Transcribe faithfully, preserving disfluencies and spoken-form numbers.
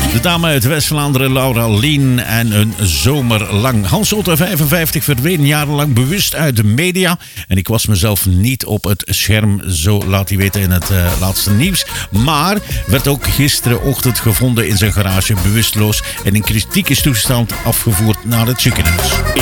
De dame uit West-Vlaanderen, Laura Lien en een zomer lang. Hans Otto, vijfenvijftig, verdween jarenlang bewust uit de media. En ik was mezelf niet op het scherm, zo laat hij weten in het uh, laatste nieuws. Maar werd ook gisterenochtend gevonden in zijn garage, bewusteloos en in kritieke toestand afgevoerd naar het ziekenhuis.